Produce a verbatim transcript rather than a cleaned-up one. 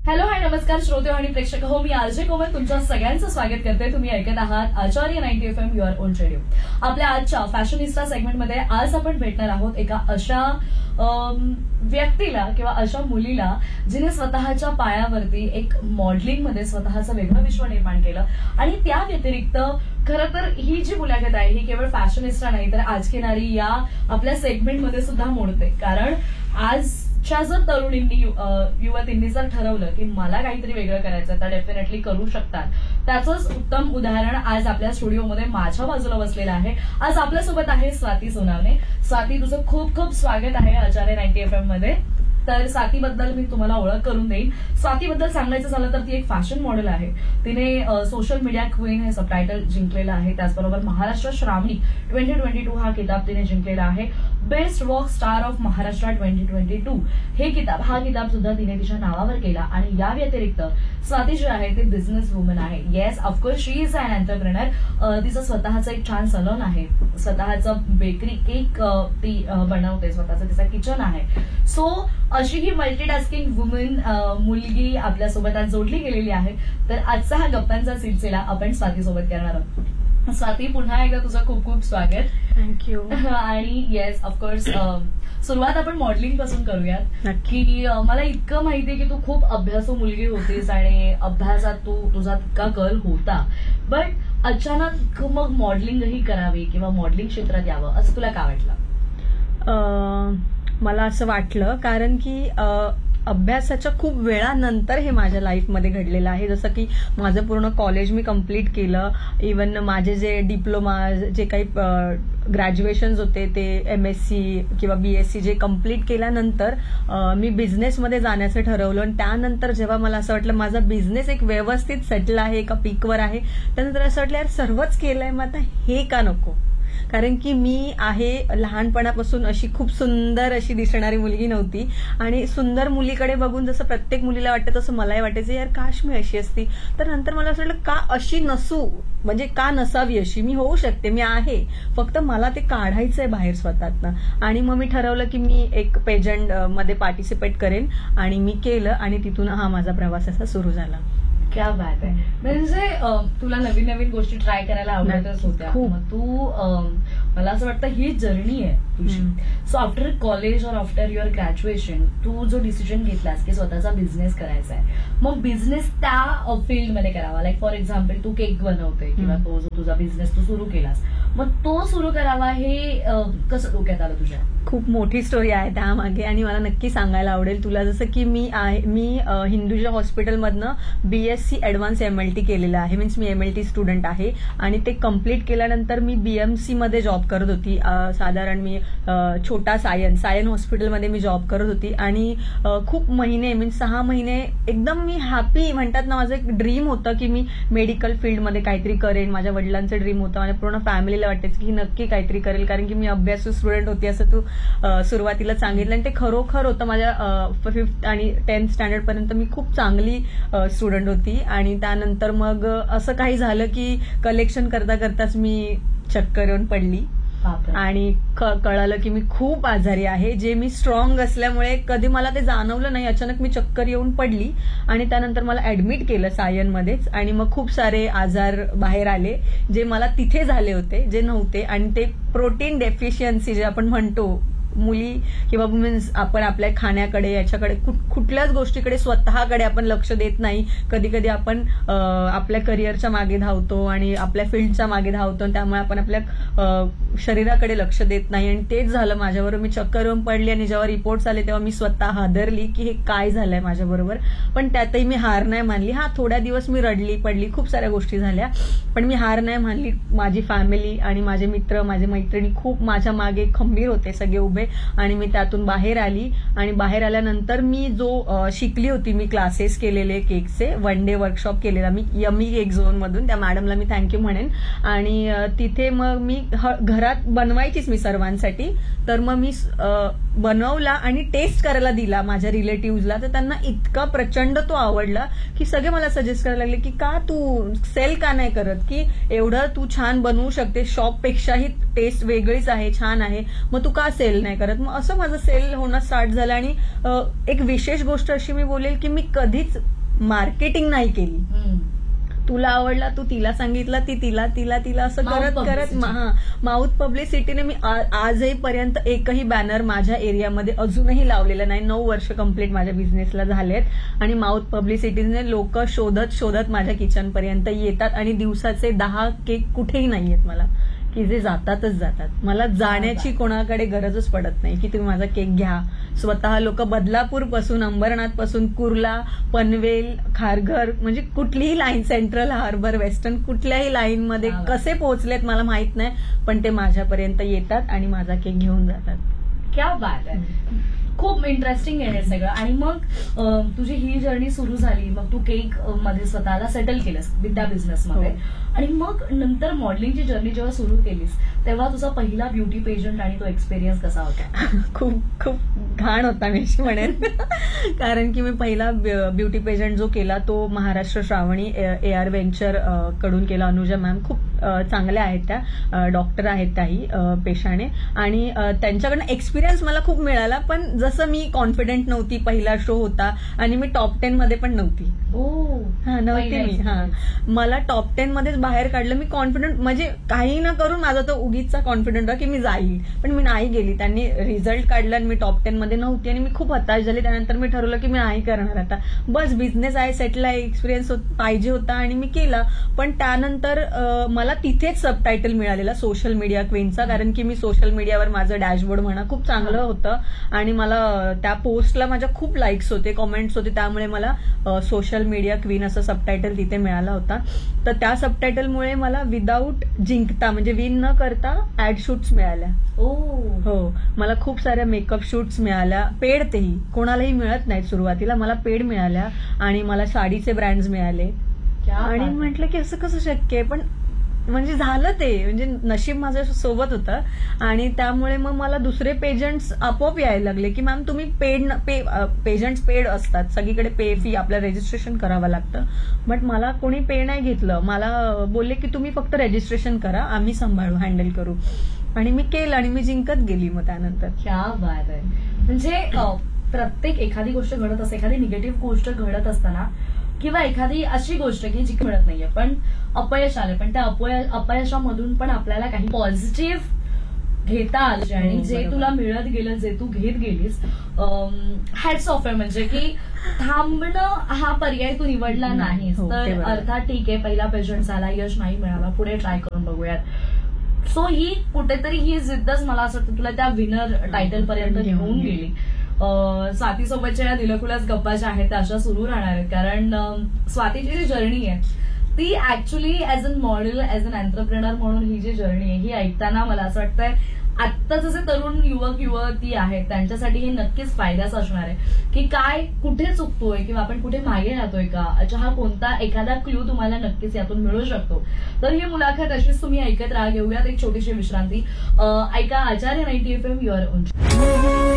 Hello hi नमस्कार श्रोते आणि प्रेक्षक हो मी आरजे कोमल तुमच्या सगळ्यांचं स्वागत करते. तुम्ही ऐकत आहात आचार्य ninety F am your on radio. आपल्या आजच्या फॅशनिस्टा सेगमेंटमध्ये आज आपण भेटणार आहोत एका अशा व्यक्तीला किंवा अशा मुलीला जिने स्वतःच्या पायावरती एक मॉडेलिंगमध्ये स्वतःचं वेगळं विश्व निर्माण केलं. आणि त्या व्यतिरिक्त खरं तर ही जी मुलाखत आहे ही केवळ फॅशनिस्टा नाही तर आज की नारी या आपल्या सेगमेंटमध्ये सुद्धा मोडते. कारण आजच्या जर तरुणींनी युवतींनी जर ठरवलं की मला काहीतरी वेगळं करायचं तर डेफिनेटली करू शकतात. त्याचंच उत्तम उदाहरण आज आपल्या स्टुडिओमध्ये माझ्या बाजूला बसलेलं आहे. आज आपल्यासोबत आहे स्वाती सोनावणे. स्वाती, तुझं खूप खूप स्वागत आहे आचार्य नाईन्टी एफ एम मध्ये. तर स्वातीबद्दल मी तुम्हाला ओळख करून देईन. स्वातीबद्दल सांगायचं झालं तर ती एक फॅशन मॉडेल आहे. तिने सोशल मीडिया क्वीन हे सबटायटल जिंकलेलं आहे. त्याचबरोबर महाराष्ट्र श्रावणी ट्वेंटी ट्वेंटी टू हा किताब तिने जिंकलेला आहे. Best rock star of Maharashtra twenty twenty two हे किताब हा किताब सुद्धा तिने तिच्या नावावर केला. आणि या व्यतिरिक्त स्वाती जी आहे ती बिझनेस वुमन आहे. Yes, of course she is an entrepreneur. तिचं स्वतःचं एक छान सलून आहे, स्वतःचं बेकरी केक ती बनवते, स्वतःचं तिचं किचन आहे. सो अशी ही मल्टीटास्किंग वुमन मुलगी आपल्यासोबत आज जोडली गेलेली आहे. तर आजचा हा गप्पांचा सिलसिला आपण स्वाती सोबत करणार आहोत. स्वाती, पुन्हा एकदा तुझं खूप खूप स्वागत. थँक्यू. आणि येस, ऑफकोर्स सुरुवात आपण मॉडेलिंग पासून करूयात. की मला इतकं माहितीये की तू खूप अभ्यासू मुलगी होतीस आणि अभ्यासात तू तुझा तितका कल होता. बट अचानक मग मॉडेलिंगही करावी किंवा मॉडेलिंग क्षेत्रात यावं असं तुला का वाटलं? मला असं वाटलं कारण की अभ्यासाच्या खूप वेळानंतर हे माझ्या लाईफमध्ये घडलेलं आहे. जसं की माझं पूर्ण कॉलेज मी कम्प्लीट केलं. इवन माझे जे डिप्लोमा जे काही ग्रॅज्युएशन होते ते एम एस सी किंवा बी एस सी जे कम्प्लीट केल्यानंतर मी बिझनेसमध्ये जाण्याचं ठरवलं. आणि त्यानंतर जेव्हा मला असं वाटलं माझा बिझनेस एक व्यवस्थित सेटल आहे, एका पीकवर आहे, त्यानंतर असं वाटलं यार सर्वच केलंय मग आता हे का नको. कारण की मी आहे लहानपणापासून अशी खूप सुंदर अशी दिसणारी मुलगी नव्हती. आणि सुंदर मुलीकडे बघून जसं प्रत्येक मुलीला वाटतं तसं मलाही वाटायचं यार काश मी अशी असती. तर नंतर मला असं वाटलं का अशी नसू, म्हणजे का नसावी अशी. मी होऊ शकते, मी आहे, फक्त मला ते काढायचंय बाहेर स्वतःतनं. आणि मग मी ठरवलं की मी एक पेजंट मध्ये पार्टिसिपेट करेन आणि मी केलं. आणि तिथून हा माझा प्रवास असा सुरू झाला. क्या बात आहे. म्हणजे तुला नवीन नवीन गोष्टी ट्राय करायला आवडतच होत्या. मग तू मला असं वाटतं ही जर्नी आहे तुझी. सो आफ्टर कॉलेज और आफ्टर युअर ग्रॅज्युएशन तू जो डिसिजन घेतलास की स्वतःचा बिझनेस करायचा आहे, मग बिझनेस त्या फील्डमध्ये करावा. Like for example Tu cake बनवते किंवा तो जो तुझा बिझनेस तू सुरू केलास, मग तो सुरू करावा हे कसं डोक्यात आलं तुझ्या? खूप मोठी स्टोरी आहे त्यामागे आणि मला नक्की सांगायला आवडेल तुला. जसं की मी आहे मी हिंदुजा हॉस्पिटलमधनं बीएससी ऍडव्हान्स एमएलटी केलेलं आहे. मीन्स मी एमएलटी स्टुडंट आहे. आणि ते कम्प्लीट केल्यानंतर मी बीएमसी मध्ये जॉब करत होती. साधारण मी छोटा सायन सायन हॉस्पिटलमध्ये मी जॉब करत होती. आणि खूप महिने मीन्स सहा महिने एकदम मी हॅपी, म्हणतात ना, माझं एक ड्रीम होतं की मी मेडिकल फील्डमध्ये काहीतरी करेन. माझ्या वडिलांचं ड्रीम होतं. माझ्या पूर्ण फॅमिलीला वाटायचं की नक्की काहीतरी करेल कारण की मी अभ्यासू स्टुडंट होती असं तू सुरुवातीला सांगितलं. आणि ते खरोखर होतं. माझ्या फिफ्थ आणि टेन्थ स्टँडर्ड पर्यंत मी खूप चांगली स्टुडंट होती. आणि त्यानंतर मग असं काही झालं की कलेक्शन करता करताच मी चक्कर येऊन पडली. आणि कळालं की मी खूप आजारी आहे. जे मी स्ट्रॉंग असल्यामुळे कधी मला ते जाणवलं नाही. अचानक मी चक्कर येऊन पडली आणि त्यानंतर मला ऍडमिट केलं सायनमध्येच. आणि मग खूप सारे आजार बाहेर आले जे मला तिथे झाले होते, जे नव्हते. आणि ते प्रोटीन डेफिशियन्सी जे आपण म्हणतो, मुली किंवा वुमेन्स आपण आपल्या खाण्याकडे याच्याकडे कुठल्याच गोष्टीकडे स्वतःकडे आपण लक्ष देत नाही. कधी कधी आपण आपल्या करिअरच्या मागे धावतो आणि आपल्या फील्डच्या मागे धावतो, त्यामुळे आपण आपल्या शरीराकडे लक्ष देत नाही. आणि तेच झालं माझ्याबरोबर. मी चक्कर येऊन पडली आणि जेव्हा रिपोर्ट्स आले तेव्हा मी स्वतः हादरली की हे काय झालंय माझ्याबरोबर. पण त्यातही मी हार नाही मानली. हा थोड्या दिवस मी रडली पडली, खूप साऱ्या गोष्टी झाल्या, पण मी हार नाही मानली. माझी फॅमिली आणि माझे मित्र, माझे मैत्रिणी खूप माझ्या मागे खंबीर होते, सगळे उभे. आणि मी त्यातून बाहेर आली. आणि बाहेर आल्यानंतर मी जो शिकली होती, मी क्लासेस केलेले केकचे, वन डे वर्कशॉप केलेला मी यमी केक झोन मधून, त्या मॅडमला मी थँक्यू म्हणेन. आणि तिथे मग मी घरात बनवायचीच मी सर्वांसाठी. तर मग मी बनवला आणि टेस्ट करायला दिला माझ्या रिलेटिव्हजला. तर त्यांना इतका प्रचंड तो आवडला की सगळे मला सजेस्ट करायला लागले की का तू सेल का नाही करत, की एवढं तू छान बनवू शकते, शॉपपेक्षाही टेस्ट वेगळीच आहे, छान आहे, मग तू का सेल नाही करत. मग असं माझं सेल होणं स्टार्ट झालं. आणि एक विशेष गोष्ट अशी मी बोलेल की मी कधीच मार्केटिंग नाही केली. हम्म. तुला आवडला, तू तिला सांगितलं, ती तिला तिला तिला असं Mouth करत करत publicity. हा माउथ पब्लिसिटीने मी आ- आजही पर्यंत एकही बॅनर माझ्या एरियामध्ये अजूनही लावलेला नाही. नऊ वर्ष कंप्लीट माझ्या बिझनेसला झालेत आणि माउथ पब्लिसिटीने लोक शोधत शोधत माझ्या किचन पर्यंत येतात आणि दिवसाचे दहा केक कुठेही नाहीयेत मला, की जे जातातच जातात. मला जाण्याची कोणाकडे गरजच पडत नाही की तुम्ही माझा केक घ्या. स्वतः लोक बदलापूर पासून, अंबरनाथ पासून, कुर्ला, पनवेल, खारघर, म्हणजे कुठलीही लाईन, सेंट्रल, हार्बर, वेस्टर्न, कुठल्याही लाईन मध्ये हा. कसे पोहोचलेत मला माहित नाही, पण ते माझ्यापर्यंत येतात आणि माझा केक घेऊन जातात. क्या बात आहे. खूप इंटरेस्टिंग आहे हे सगळं. आणि मग अं, तुझी ही जर्नी सुरू झाली, मग तू केक अं, मध्ये स्वतःला सेटल केलंस विथ त्या बिझनेस मध्ये. हो. आणि मग नंतर मॉडेलिंगची जर्नी जेव्हा सुरू केलीस तेव्हा तुझा पहिला ब्युटी पेजंट आणि तो एक्सपिरियन्स कसा होता? खूप खूप घाण होता मी अशी म्हणेन. कारण की मी पहिला ब्युटी पेजंट जो केला तो महाराष्ट्र श्रावणी ए आर व्हेंचर कडून केला. अनुजा मॅम खूप अ, चांगल्या आहेत त्या, डॉक्टर आहेत त्याही अ, पेशाने, आणि अ, त्यांच्याकडनं एक्सपिरियन्स मला खूप मिळाला. पण जसं मी कॉन्फिडंट नव्हती, पहिला शो होता आणि मी टॉप टेन मध्ये पण नव्हती. ओ हा नव्हती पहिला मी. हा experience. मला टॉप टेन मध्येच बाहेर काढलं. मी कॉन्फिडंट, म्हणजे काही न करून माझा तो उगीचचा कॉन्फिडंट होता की मी जाईल, पण मी नाही गेली. त्यांनी रिझल्ट काढला आणि मी टॉप टेन मध्ये नव्हती आणि मी खूप हताश झाले. त्यानंतर मी ठरवलं की मी नाही करणार आता, बस बिझनेस आहे, सेटल आहे, एक्सपिरियन्स पाहिजे होता आणि मी केला. पण त्यानंतर अ, मला तिथेच सबटायटल मिळालेला सोशल मीडिया क्वीनचा, कारण की मी सोशल मीडियावर माझं डॅशबोर्ड म्हणा खूप चांगलं होतं आणि मला अ, त्या पोस्टला माझ्या खूप लाईक्स होते, कमेंट्स होते, त्यामुळे मला सोशल मीडिया क्वीन असं सबटायटल तिथे मिळाला होता. तर त्या सबटायटलमुळे मला विदाऊट जिंकता, म्हणजे विन न करता ऍड शूट्स मिळाल्या. ओ हो, मला खूप साऱ्या मेकअप शूट्स मिळाल्या, पेड, तेही कोणालाही मिळत नाहीत सुरुवातीला, मला पेड मिळाल्या. आणि मला साडीचे ब्रँड्स मिळाले क्या आणि बात आहे. म्हटलं की असं कसं शक्य आहे, पण म्हणजे झालं ते, म्हणजे नशीब माझ्या सोबत होतं. आणि त्यामुळे मग मला दुसरे पेजंट्स आपोआप यायला लागले की मॅम तुम्ही पेड पे पेजंट्स पेड असतात सगळीकडे, पे फी आपलं रजिस्ट्रेशन करावं लागतं. बट मला कोणी पे नाही घेतलं. मला बोलले की तुम्ही फक्त रजिस्ट्रेशन करा, आम्ही सांभाळू, हँडल करू. आणि मी केलं आणि मी जिंकत गेली मग त्यानंतर. क्या बात आहे. म्हणजे अं, प्रत्येक एखादी गोष्ट घडत असते, एखादी निगेटिव्ह गोष्ट घडत असताना किंवा एखादी अशी गोष्ट की जी मिळत नाहीये पण अपयश आले, पण त्या अपय अपयशामधून पण आपल्याला काही पॉझिटिव्ह घेता आलं आणि हो, जे बरोबर. तुला मिळत गेलं, जे तू घेत गेलीस, हॅट्स ऑफ आहे. म्हणजे की थांबणं हा पर्याय तू निवडला नाही. नाहीस. हो, ते तर बरोबर. अर्थात ठीक आहे, पहिला पेशंट झाला, यश नाही मिळाला, पुढे ट्राय करून बघूयात. सो ही कुठेतरी ही जिद्दच मला असं वाटतं तुला त्या विनर टायटल पर्यंत घेऊन गेली. स्वाती सोबतच्या या दिलखुलास गप्पा ज्या आहेत त्या अशा सुरू राहणार आहेत, कारण अं, स्वातीची जी जर्नी आहे ती actually as an model, as an entrepreneur म्हणून ही जी जर्नी आहे ही ऐकताना मला असं वाटतंय आत्ता जसे तरुण युवक युवती आहेत त्यांच्यासाठी हे नक्कीच फायद्याचं असणार आहे की काय कुठे चुकतोय किंवा आपण कुठे मागे राहतोय का, अच्छा हा कोणता एखादा क्ल्यू तुम्हाला नक्कीच यातून मिळू शकतो. तर ही मुलाखत अशीच तुम्ही ऐकत राहा. घेऊयात एक छोटीशी विश्रांती. अं, ऐका आचार्य ninety F am your on.